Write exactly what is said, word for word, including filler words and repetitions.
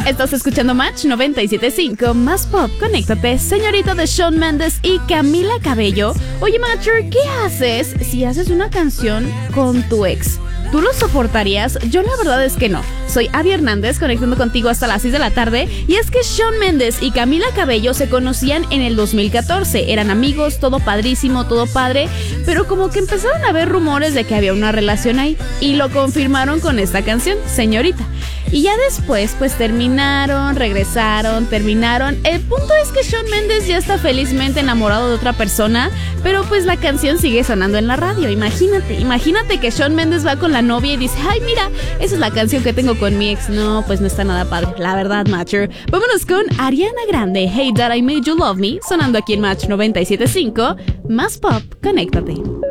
Estás escuchando Match noventa y siete punto cinco, más pop, conéctate, señorita de Shawn Mendes y Camila Cabello. Oye, Matcher, ¿qué haces si haces una canción con tu ex? ¿Tú lo soportarías? Yo la verdad es que no. Soy Abby Hernández, conectando contigo hasta las seis de la tarde. Y es que Shawn Mendes y Camila Cabello se conocían en el dos mil catorce. Eran amigos, todo padrísimo, todo padre. Pero como que empezaron a haber rumores de que había una relación ahí. Y lo confirmaron con esta canción, Señorita. Y ya después, pues terminaron, regresaron, terminaron. El punto es que Shawn Mendes ya está felizmente enamorado de otra persona. Pero pues la canción sigue sonando en la radio. Imagínate, imagínate que Shawn Mendes va con la novia y dice: ay, mira, esa es la canción que tengo con mi ex. No, pues no está nada padre, la verdad, Matcher. Vámonos con Ariana Grande, Hey That I Made You Love Me, sonando aquí en Match noventa y siete punto cinco. Más pop, conéctate.